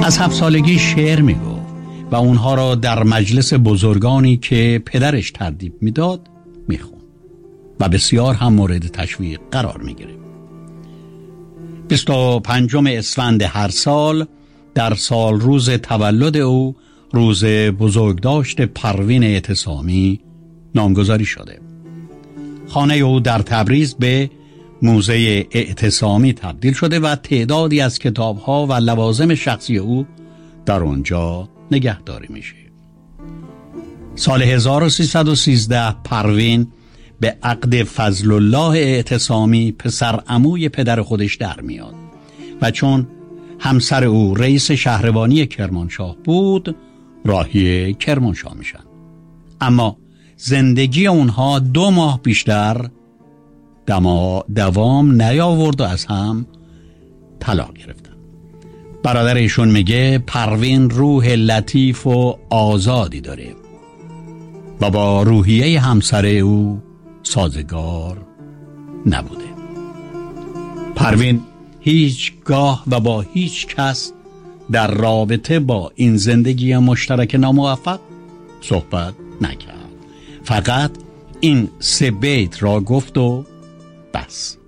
از 7 سالگی شعر میگفت و اونها را در مجلس بزرگانی که پدرش تردید میداد میخوند و بسیار هم مورد تشویق قرار میگرفت. 25 اسفند هر سال در سال روز تولد او روز بزرگداشت پروین اعتصامی نامگذاری شده. خانه او در تبریز به موزه اعتصامی تبدیل شده و تعدادی از کتاب‌ها و لوازم شخصی او در اونجا نگهداری میشه. سال 1313 پروین به عقد فضل الله اعتصامی پسر عموی پدر خودش در میاد و چون همسر او رئیس شهربانی کرمانشاه بود راهی کرمانشاه میشن. اما زندگی اونها 2 ماه بیشتر دوام نیاورد و از هم طلاق گرفتن. برادر ایشون میگه پروین روح لطیف و آزادی داره و با روحیه همسر او سازگار نبوده. پروین هیچگاه و با هیچ کس در رابطه با این زندگی مشترک ناموفق صحبت نکرد. فقط این 3 بیت را گفت و بس.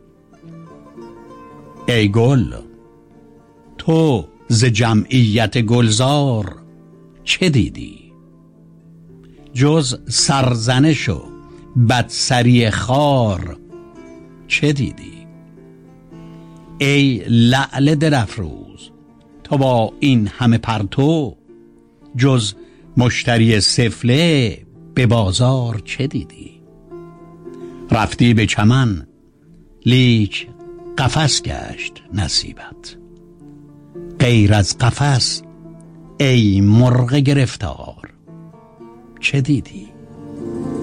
ای گل، تو ز جمعیت گلزار چه دیدی؟ جز سرزنش و بدسری خار چه دیدی؟ ای لعل درافروز، تو با این همه پرتو جز مشتری سفله به بازار چه دیدی؟ رفتی به چمن لیک قفس گشت نصیبت، غیر از قفس ای مرغ گرفتار چه دیدی؟